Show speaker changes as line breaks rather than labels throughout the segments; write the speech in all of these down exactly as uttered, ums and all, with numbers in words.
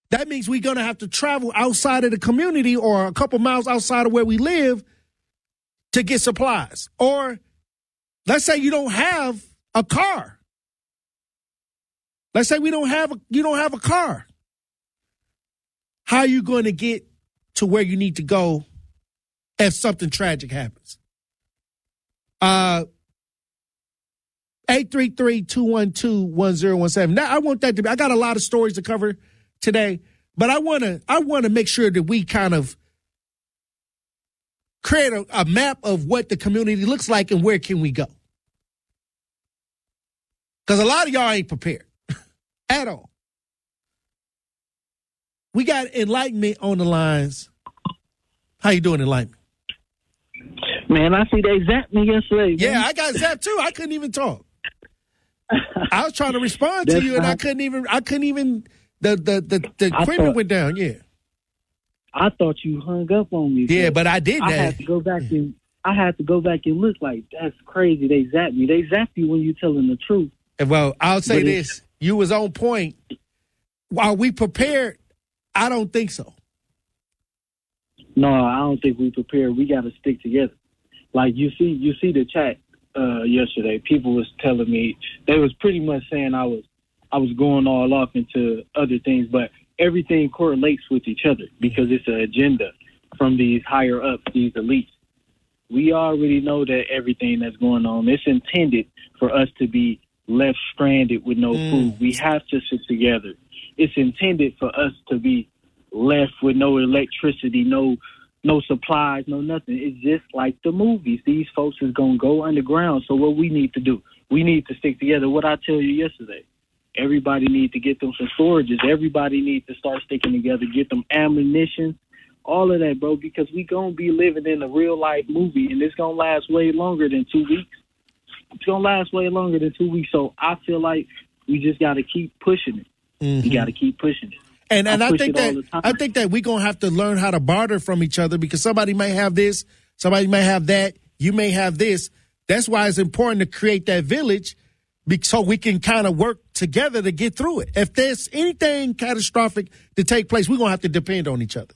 that means we're going to have to travel outside of the community or a couple miles outside of where we live to get supplies. Or let's say you don't have a car. Let's say we don't have a, you don't have a car. How are you going to get to where you need to go if something tragic happens? Uh, eight three three, two one two, one zero one seven. Now, I want that to be, I got a lot of stories to cover today, but I want to I want to make sure that we kind of create a, a map of what the community looks like and where can we go. Because a lot of y'all ain't prepared at all. We got Enlightenment on the lines. How you doing, Enlightenment?
Man, I see they zapped me yesterday. Man.
Yeah, I got zapped too. I couldn't even talk. I was trying to respond to you, and not, I couldn't even. I couldn't even. The the the, the equipment went down. Yeah.
I thought you hung up on me.
Yeah, but I did that.
I had to go back and I had to go back and look. Like, that's crazy. They zapped me. They zapped you when you telling the truth.
Well, I'll say but this: you was on point. Are we prepared? I don't think so.
No, I don't think we prepared. We got to stick together. Like, you see, you see the chat uh, yesterday. People was telling me, they was pretty much saying I was, I was going all off into other things, but everything correlates with each other because it's an agenda from these higher ups, these elites. We already know that everything that's going on, it's intended for us to be left stranded with no mm. food. We have to sit together. It's intended for us to be left with no electricity, no no supplies, no nothing. It's just like the movies. These folks is going to go underground. So what we need to do, we need to stick together. What I tell you yesterday, everybody need to get them some storages. Everybody need to start sticking together, get them ammunition, all of that, bro, because we going to be living in a real-life movie, and it's going to last way longer than two weeks. It's going to last way longer than two weeks. So I feel like we just got to keep pushing it. Mm-hmm. We got to keep pushing it.
And and I, I think that I think that we're gonna have to learn how to barter from each other because somebody may have this, somebody may have that, you may have this. That's why it's important to create that village so we can kind of work together to get through it. If there's anything catastrophic to take place, we're gonna have to depend on each other.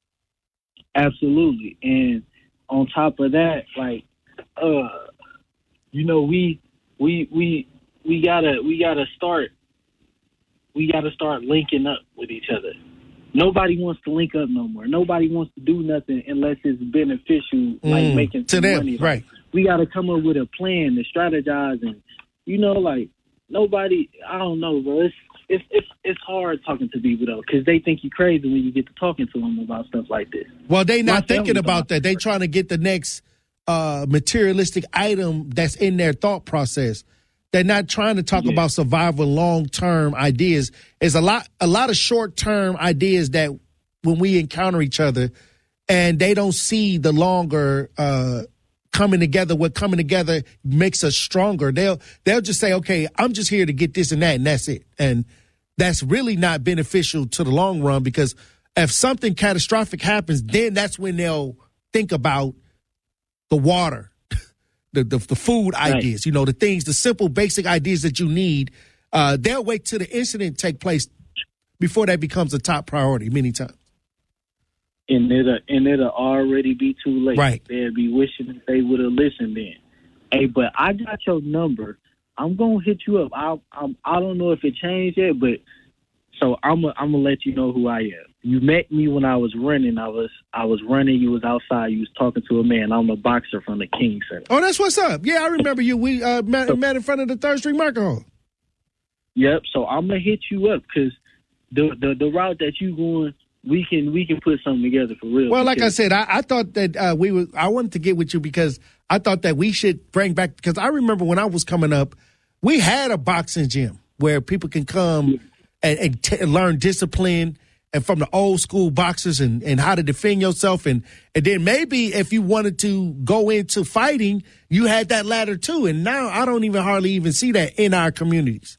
Absolutely. And on top of that, like uh you know, we we we we gotta we gotta start We got to start linking up with each other. Nobody wants to link up no more. Nobody wants to do nothing unless it's beneficial, like mm, making some
to them,
money.
Right.
Like, we got to come up with a plan to strategize, and you know, like nobody. I don't know, bro. It's it's it's, it's hard talking to people though, because they think you're crazy when you get to talking to them about stuff like this.
Well, they not thinking about that. They trying to get the next uh, materialistic item that's in their thought process. They're not trying to talk yeah. about survival long-term ideas. There's a lot a lot of short-term ideas that when we encounter each other and they don't see the longer uh, coming together, what coming together makes us stronger. They'll they'll just say, okay, I'm just here to get this and that, and that's it. And that's really not beneficial to the long run because if something catastrophic happens, then that's when they'll think about the water. The, the the food ideas, right. you know, the things, the simple, basic ideas that you need. Uh, they'll wait till the incident take place before that becomes a top priority many times.
And it'll, and it'll already be too late.
Right.
They'll be wishing that they would have listened then. Hey, but I got your number. I'm going to hit you up. I I'm, I don't know if it changed yet, but so I'm going I'm to let you know who I am. You met me when I was running. I was I was running. You was outside. You was talking to a man. I'm a boxer from the King Center.
Oh, that's what's up. Yeah, I remember you. We uh, met, so, met in front of the Third Street Market Hall.
Yep. So I'm gonna hit you up because the, the the route that you going, we can we can put something together for real.
Well, like I said, I, I thought that uh, we were. I wanted to get with you because I thought that we should bring back because I remember when I was coming up, we had a boxing gym where people can come yeah. and, and t- learn discipline. And from the old school boxers and, and how to defend yourself. And, and then maybe if you wanted to go into fighting, you had that ladder too. And now I don't even hardly even see that in our communities.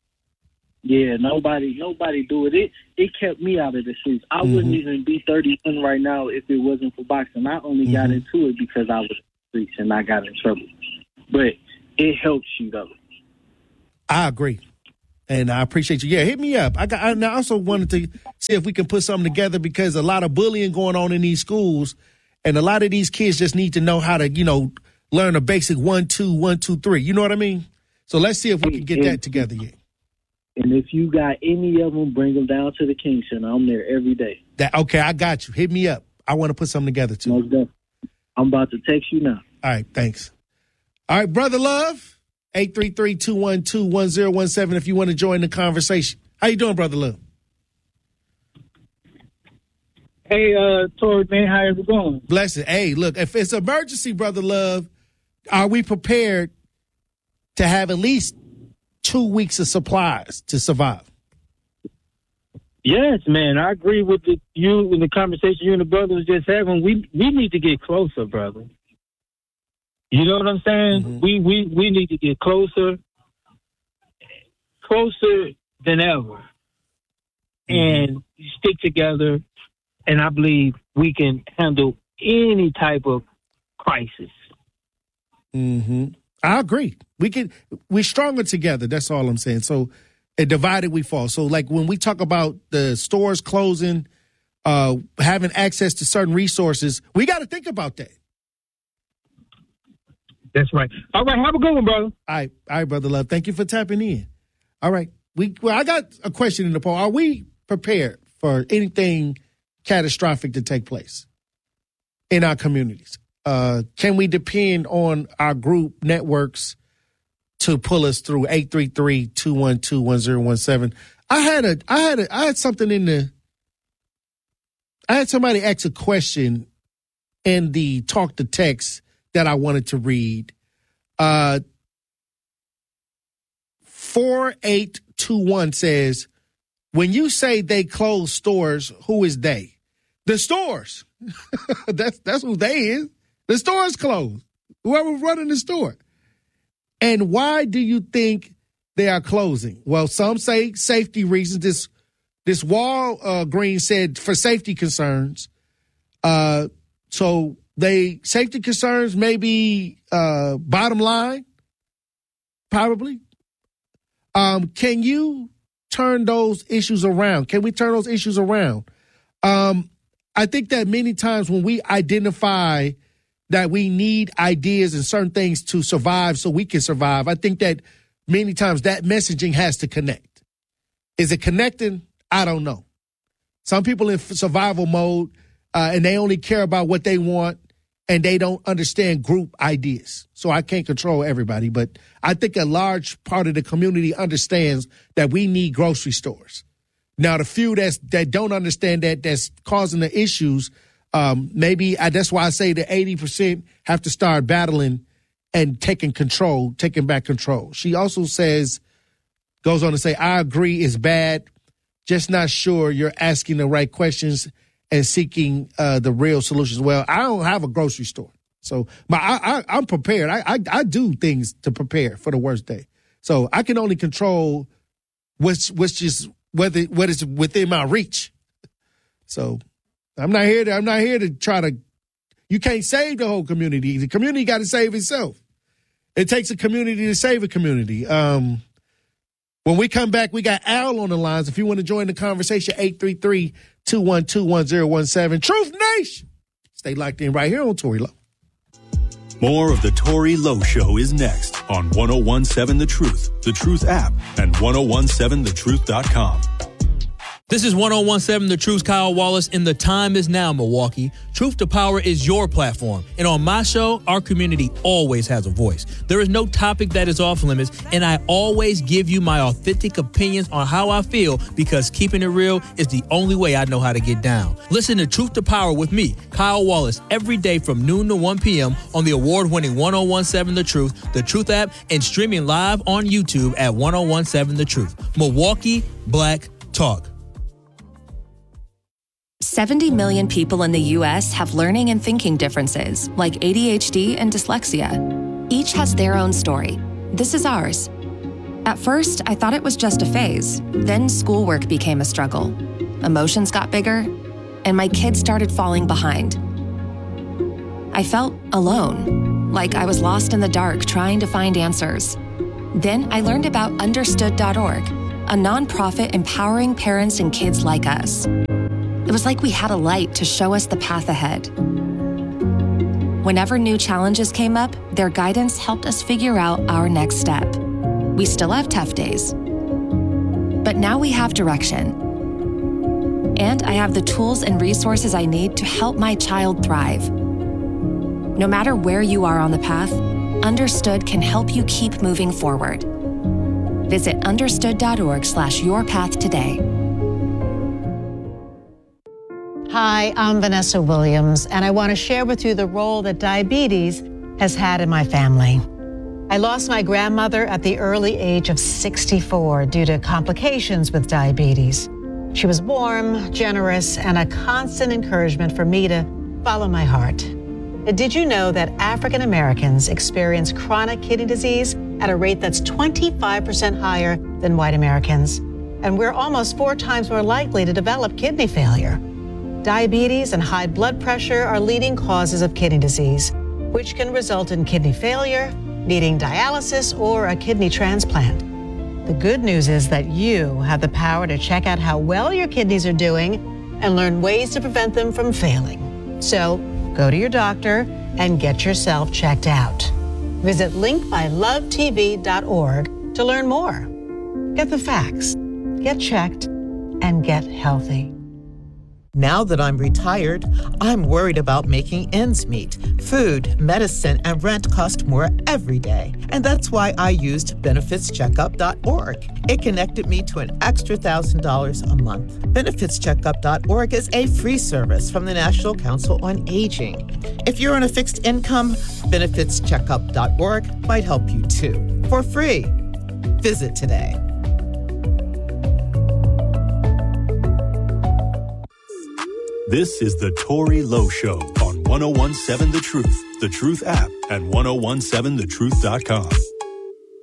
Yeah, nobody nobody do it. It it kept me out of the streets. I mm-hmm. wouldn't even be thirty-one right now if it wasn't for boxing. I only mm-hmm. got into it because I was in the streets and I got in trouble. But it helps you though.
I agree. And I appreciate you. Yeah, hit me up. I got. I also wanted to see if we can put something together because a lot of bullying going on in these schools, and a lot of these kids just need to know how to, you know, learn a basic one, two, one, two, three. You know what I mean? So let's see if we can get that together yet.
And if you got any of them, bring them down to the King Center. I'm there every day.
That okay? I got you. Hit me up. I want to put something together too.
Most definitely. I'm about to text you now.
All right. Thanks. All right, Brother Love. eight three three, two one two, one zero one seven if you want to join the conversation. How you doing, Brother Love?
Hey, uh, Tori, man, how is it going?
Blessed. Hey, look, if it's emergency, Brother Love, are we prepared to have at least two weeks of supplies to survive?
Yes, man, I agree with the, you and the conversation you and the brother was just having. We we need to get closer, brother. You know what I'm saying? Mm-hmm. We, we we need to get closer, closer than ever, mm-hmm. and stick together. And I believe we can handle any type of crisis.
Mm-hmm. I agree. We can. We're stronger together. That's all I'm saying. So, uh, divided we fall. So, like when we talk about the stores closing, uh, having access to certain resources, we got to think about that.
That's right. All right, have a good one, brother. All
right, all right, Brother Love. Thank you for tapping in. All right, we. Well, I got a question in the poll. Are we prepared for anything catastrophic to take place in our communities? Uh, can we depend on our group networks to pull us through? Eight three three, two one two, one zero one seven. I had a. I had a. I had something in the. I had somebody ask a question in the talk to text that I wanted to read. Uh, four eight two one says, when you say they close stores, who is they? The stores. that's that's who they is. The store's closed. Whoever's running the store. And why do you think they are closing? Well, some say safety reasons. This this Wall uh, Green said for safety concerns. Uh, so they safety concerns, maybe uh, bottom line, probably. Um, can you turn those issues around? Can we turn those issues around? Um, I think that many times when we identify that we need ideas and certain things to survive so we can survive, I think that many times that messaging has to connect. Is it connecting? I don't know. Some people in survival mode, uh, and they only care about what they want, and they don't understand group ideas. So I can't control everybody, but I think a large part of the community understands that we need grocery stores. Now, the few that's, that don't understand that, that's causing the issues, um, maybe I, that's why I say the eighty percent have to start battling and taking control, taking back control. She also says, goes on to say, I agree it's bad, just not sure you're asking the right questions and seeking uh, the real solutions. Well, I don't have a grocery store, so but I, I, I'm prepared. I, I I do things to prepare for the worst day. So I can only control what's what's just whether what is within my reach. So I'm not here to I'm not here to try to. You can't save the whole community. The community got to save itself. It takes a community to save a community. Um, when we come back, we got Al on the lines. If you want to join the conversation, eight three three, two one two, one zero one seven. Truth Nation. Stay locked in right here on Tory Lowe.
More of the Tory Lowe Show is next on one oh one seven The Truth, The Truth app, and ten seventeen the truth dot com.
This is ten seventeen The Truth's Kyle Wallace, and the time is now, Milwaukee. Truth to Power is your platform. And on my show, our community always has a voice. There is no topic that is off limits, and I always give you my authentic opinions on how I feel, because keeping it real is the only way I know how to get down. Listen to Truth to Power with me, Kyle Wallace, every day from noon to one p.m. on the award-winning ten seventeen The Truth, The Truth app, and streaming live on YouTube at ten seventeen The Truth. Milwaukee Black Talk.
seventy million people in the U S have learning and thinking differences, like A D H D and dyslexia. Each has their own story. This is ours. At first, I thought it was just a phase. Then schoolwork became a struggle. Emotions got bigger, and my kids started falling behind. I felt alone, like I was lost in the dark trying to find answers. Then I learned about understood dot org, a nonprofit empowering parents and kids like us. It was like we had a light to show us the path ahead. Whenever new challenges came up, their guidance helped us figure out our next step. We still have tough days, but now we have direction. And I have the tools and resources I need to help my child thrive. No matter where you are on the path, Understood can help you keep moving forward. Visit understood.org slash your path today.
Hi, I'm Vanessa Williams, and I want to share with you the role that diabetes has had in my family. I lost my grandmother at the early age of sixty-four due to complications with diabetes. She was warm, generous, and a constant encouragement for me to follow my heart. Did you know that African Americans experience chronic kidney disease at a rate that's twenty-five percent higher than white Americans? And we're almost four times more likely to develop kidney failure. Diabetes and high blood pressure are leading causes of kidney disease, which can result in kidney failure, needing dialysis, or a kidney transplant. The good news is that you have the power to check out how well your kidneys are doing and learn ways to prevent them from failing. So go to your doctor and get yourself checked out. Visit link by love t v dot org to learn more. Get the facts, get checked, and get healthy.
Now that I'm retired, I'm worried about making ends meet. Food, medicine, and rent cost more every day. And that's why I used benefits checkup dot org. It connected me to an extra one thousand dollars a month. benefits checkup dot org is a free service from the National Council on Aging. If you're on a fixed income, benefits checkup dot org might help you too. For free. Visit today.
This is the Tory Lowe Show on one oh one seven The Truth, The Truth app, and ten seventeen the truth dot com.